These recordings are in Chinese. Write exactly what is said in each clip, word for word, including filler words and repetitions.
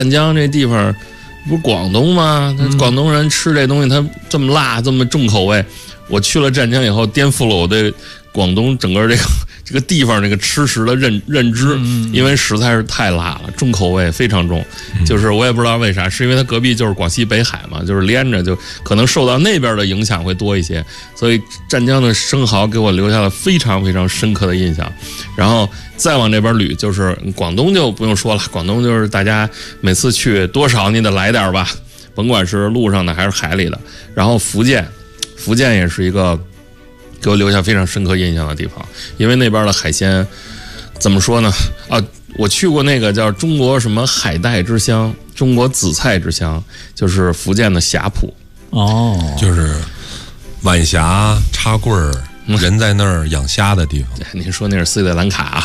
湛江这地方不是广东吗？嗯、广东人吃这东西，他这么辣，这么重口味。我去了湛江以后，颠覆了我对广东整个这个这个地方这个吃食的认认知，嗯、因为实在是太辣了，重口味非常重。嗯、就是我也不知道为啥，是因为它隔壁就是广西北海嘛，就是连着，就可能受到那边的影响会多一些。所以湛江的生蚝给我留下了非常非常深刻的印象。然后再往这边捋，就是广东就不用说了，广东就是大家每次去多少你得来点吧，甭管是路上的还是海里的。然后福建，福建也是一个给我留下非常深刻印象的地方，因为那边的海鲜怎么说呢？啊，我去过那个叫中国什么海带之乡，中国紫菜之乡，就是福建的霞浦。 哦，就是晚霞插棍儿。人在那儿养虾的地方， 您说那是斯里兰卡，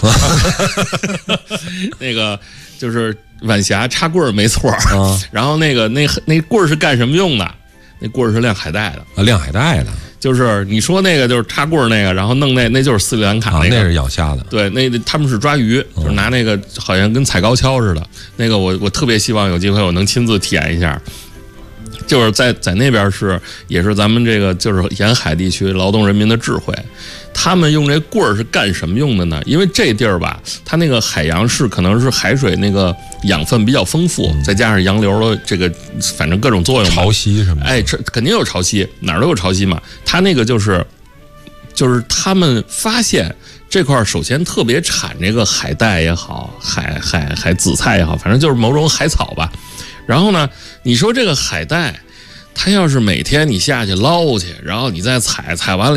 那个就是晚霞插棍儿没错、啊、然后那个那那棍儿是干什么用的？那棍儿是晾海带的啊，晾海带的， 就是你说那个就是插棍儿那个，然后弄那那就是斯里兰卡那个， 啊、那是养虾的， 对，那他们是抓鱼，就是拿那个好像跟踩高跷似的，那个我我特别希望有机会我能亲自体验一下。就是在在那边是也是咱们这个就是沿海地区劳动人民的智慧，他们用这棍儿是干什么用的呢？因为这地儿吧，它那个海洋是可能是海水那个养分比较丰富，再加上洋流的这个反正各种作用， 潮汐什么的， 哎，这肯定有潮汐，哪儿都有潮汐嘛。它那个就是就是他们发现这块首先特别产这个海带也好，海海海紫菜也好，反正就是某种海草吧。然后呢，你说这个海带，它要是每天你下去捞去，然后你再采，采完了